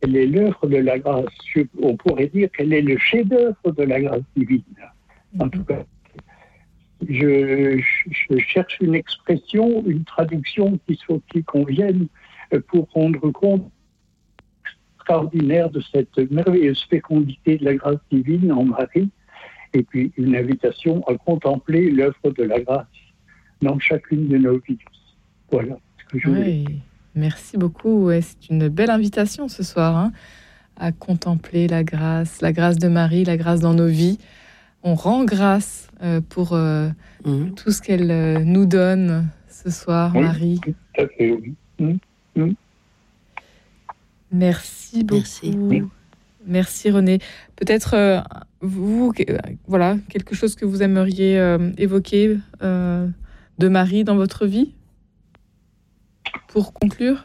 elle est l'œuvre de la grâce. On pourrait dire qu'elle est le chef-d'œuvre de la grâce divine. En tout cas, je cherche une expression, une traduction qui convienne pour rendre compte extraordinaire de cette merveilleuse fécondité de la grâce divine en Marie, et puis une invitation à contempler l'œuvre de la grâce dans chacune de nos vies. Voilà ce que je voulais. Merci beaucoup. Ouais, c'est une belle invitation ce soir, à contempler la grâce de Marie, la grâce dans nos vies. On rend grâce pour tout ce qu'elle nous donne ce soir, oui, Marie. Tout à fait, oui. Merci beaucoup. Merci René. Peut-être vous, voilà, quelque chose que vous aimeriez évoquer de Marie dans votre vie pour conclure.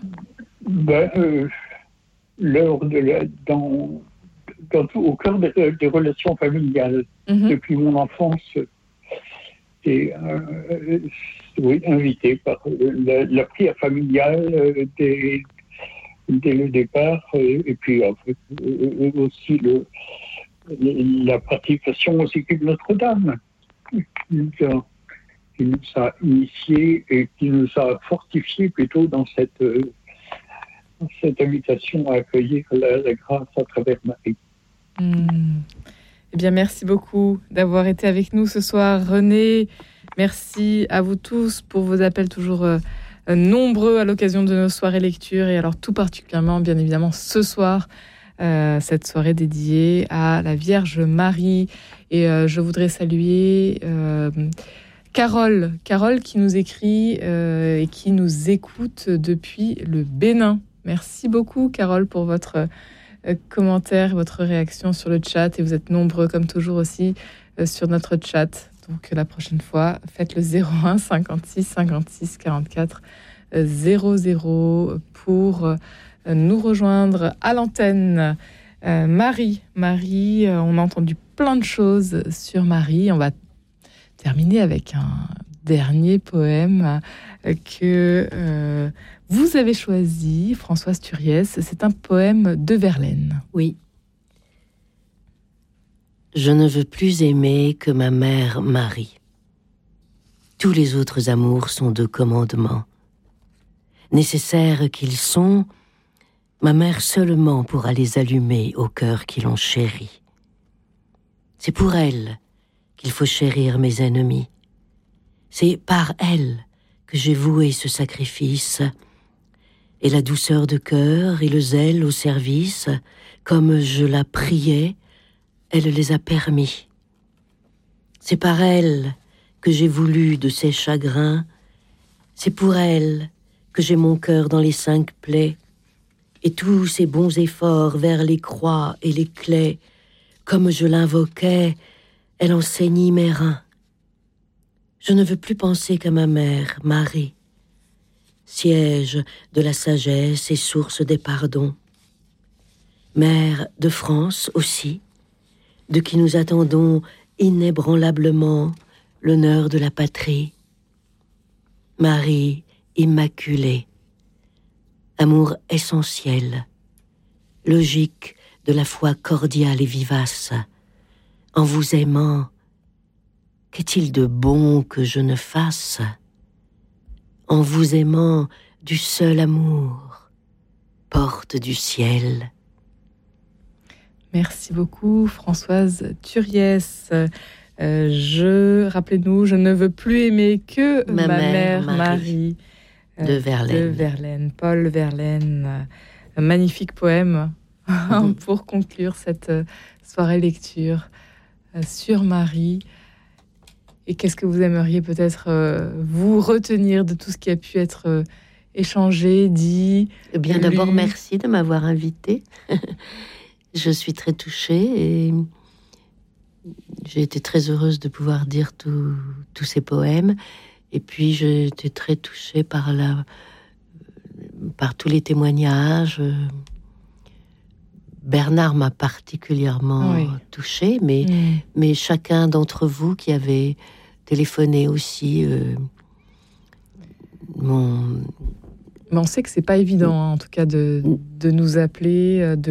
Au cœur des relations familiales, depuis mon enfance, et invité par la prière familiale dès le départ, et puis aussi la pratication aussi de Notre-Dame, qui nous a initiés et qui nous a fortifiés plutôt dans cette invitation à accueillir la grâce à travers Marie. Eh bien, merci beaucoup d'avoir été avec nous ce soir, René. Merci à vous tous pour vos appels toujours nombreux à l'occasion de nos soirées lecture, et alors tout particulièrement, bien évidemment, ce soir, cette soirée dédiée à la Vierge Marie. Et je voudrais saluer Carole qui nous écrit et qui nous écoute depuis le Bénin. Merci beaucoup, Carole, pour votre commentaire, votre réaction sur le chat. Et vous êtes nombreux, comme toujours aussi, sur notre chat. Donc, la prochaine fois, faites le 01 56 56 44 00 pour nous rejoindre à l'antenne. Marie, on a entendu plein de choses sur Marie. On va terminer avec un dernier poème que vous avez choisi, Françoise Turiès. C'est un poème de Verlaine. Oui. Je ne veux plus aimer que ma mère Marie. Tous les autres amours sont de commandement. Nécessaires qu'ils sont, ma mère seulement pourra les allumer au cœur qui l'ont chérie. C'est pour elle qu'il faut chérir mes ennemis. C'est par elle que j'ai voué ce sacrifice, et la douceur de cœur et le zèle au service, comme je la priais, elle les a permis. C'est par elle que j'ai voulu de ses chagrins, c'est pour elle que j'ai mon cœur dans les 5 plaies, et tous ses bons efforts vers les croix et les claies, comme je l'invoquais, elle enseignit mes reins. Je ne veux plus penser qu'à ma mère, Marie, siège de la sagesse et source des pardons. Mère de France aussi, de qui nous attendons inébranlablement l'honneur de la patrie. Marie immaculée, amour essentiel, logique de la foi cordiale et vivace. En vous aimant, qu'est-il de bon que je ne fasse? En vous aimant du seul amour, porte du ciel. Merci beaucoup, Françoise Turiès. Rappelez-nous, je ne veux plus aimer que ma mère Marie. De Verlaine. Paul Verlaine. Un magnifique poème pour conclure cette soirée lecture sur Marie. Et qu'est-ce que vous aimeriez peut-être vous retenir de tout ce qui a pu être échangé, dit, Eh bien, d'abord, merci de m'avoir invitée. Je suis très touchée et j'ai été très heureuse de pouvoir dire tous ces poèmes. Et puis, j'ai été très touchée par tous les témoignages. Bernard m'a particulièrement touchée, mais chacun d'entre vous qui avez téléphoné aussi Mais on sait que c'est pas évident, en tout cas, de nous appeler,